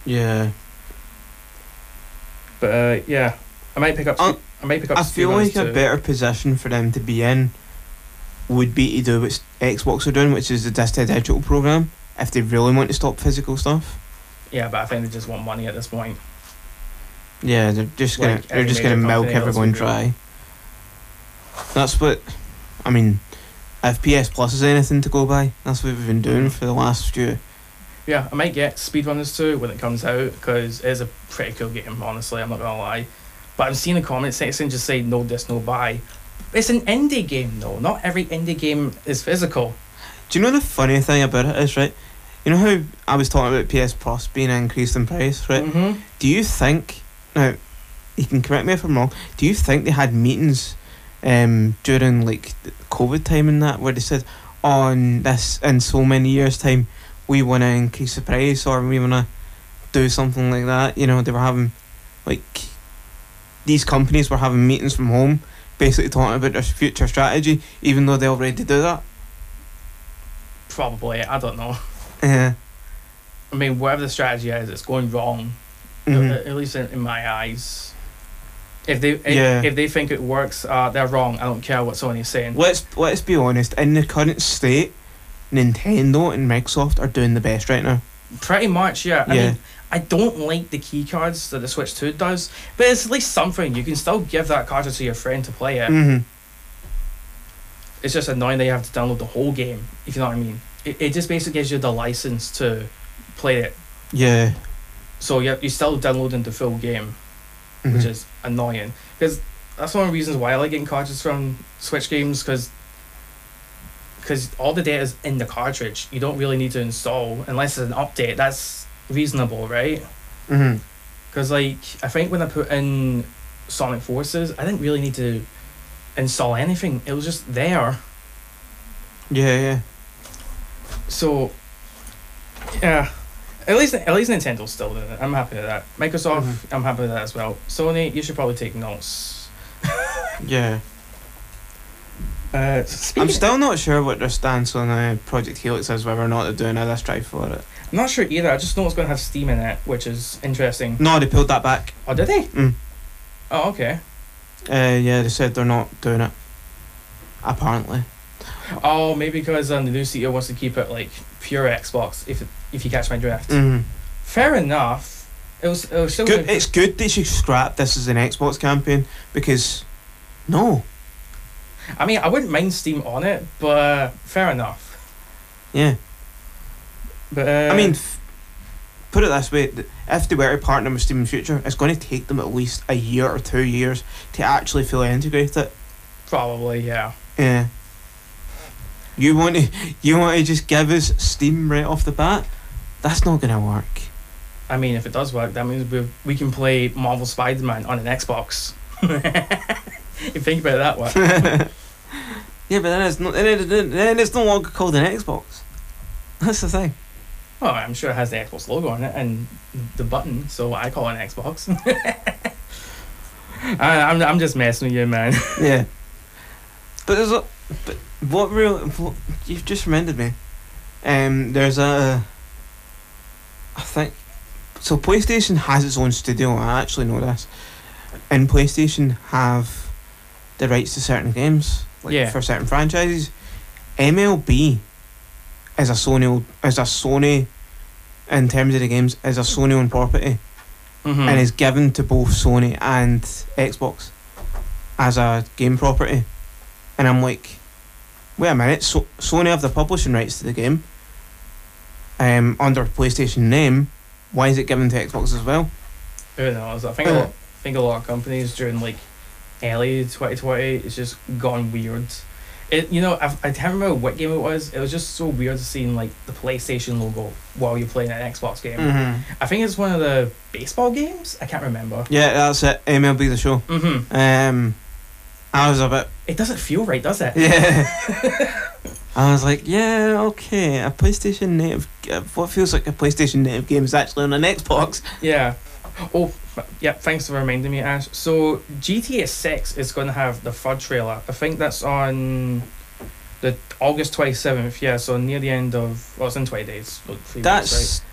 Yeah. But yeah, I might pick up. I might pick up. I feel like a too. better position for them to be in would be to do what Xbox are doing, which is the Disc to Digital program, if they really want to stop physical stuff. Yeah, but I think they just want money at this point. Yeah, they're just gonna Like they're just every gonna major milk company else everyone would do. dry. That's what I mean. If PS Plus is anything to go by, that's what we've been doing for the last few. Yeah, I might get Speedrunners 2 when it comes out because it's a pretty cool game, honestly, I'm not gonna lie. But I'm seeing the comment section just say no this, no buy. It's an indie game though, not every indie game is physical. Do you know the funny thing about it is, right? You know how I was talking about PS Plus being increased in price, right? Mm-hmm. Do you think, now, you can correct me if I'm wrong, do you think they had meetings during like the COVID time and that where they said on this in so many years time we want to increase the price or we want to do something like that? You know, they were having like these companies were having meetings from home basically talking about their future strategy even though they already do that. Probably, I don't know. Yeah. I mean, whatever the strategy is, it's going wrong. Mhm. At least in my eyes. If Yeah. they think it works, they're wrong. I don't care what Sony's saying. Let's be honest, in the current state Nintendo and Microsoft are doing the best right now. Pretty much, yeah. I Yeah. mean, I don't like the key cards that the Switch 2 does, but it's at least something. You can still give that card to your friend to play it. Mhm. It's just annoying that you have to download the whole game, if you know what I mean. It just basically gives you the license to play it. Yeah. So you're still downloading the full game, which Mhm. is annoying. Because that's one of the reasons why I like getting cartridges from Switch games, because all the data is in the cartridge. You don't really need to install, unless it's an update. That's reasonable, right? Mhm. Because, like, I think when I put in Sonic Forces, I didn't really need to install anything. It was just there. Yeah, yeah. So, yeah. At least Nintendo's still doing it. I'm happy with that. Microsoft, Mhm. I'm happy with that as well. Sony, you should probably take notes. Yeah. I'm I'm still not sure what their stance on Project Helix is, whether or not they're doing a strive for it. I'm not sure either. I just know it's going to have Steam in it, which is interesting. No, they pulled that back. Oh, did they? Mm. Oh, okay. Yeah, they said they're not doing it. Apparently. Oh, maybe because the new CEO wants to keep it like pure Xbox. If you catch my drift. Mhm. Fair enough. It was still Good. It's good they should scrap this as an Xbox campaign because, no. I mean, I wouldn't mind Steam on it, but fair enough. Yeah. But I mean, put it this way: if they were to partner with Steam in future, it's going to take them at least a year or 2 years to actually fully integrate it. probably, yeah. Yeah. You want to just give us Steam right off the bat? That's not gonna work. I mean, if it does work, that means we can play Marvel Spider-Man on an Xbox. You think about it that way. Yeah, but then it's no longer called an Xbox. That's the thing. Well, I'm sure it has the Xbox logo on it and the button, so I call it an Xbox. I'm just messing with you, man. Yeah. But what you've just reminded me. There's I think so PlayStation has its own studio, I actually know this. And PlayStation have the rights to certain games, like Yeah. for certain franchises. MLB is a Sony in terms of the games, is a Sony owned property. Mm-hmm. And is given to both Sony and Xbox as a game property. And I'm like, wait a minute, Sony have the publishing rights to the game under PlayStation name. Why is it given to Xbox as well? Who knows? I think a lot of companies during like early 2020, it's just gone weird. I can't remember what game it was. It was just so weird seeing like the PlayStation logo while you're playing an Xbox game. Mm-hmm. I think it's one of the baseball games. I can't remember. Yeah, that's it. MLB The Show. Mm-hmm. I was a bit. It doesn't feel right, does it? Yeah. I was like, yeah, okay, a PlayStation native. What feels like a PlayStation native game is actually on an Xbox. Yeah. Oh, yeah, thanks for reminding me, Ash. So, GTA 6 is going to have the third trailer. I think that's on the August 27th, yeah, so near the end of... Well, it's in 20 days. Like 3 weeks, That's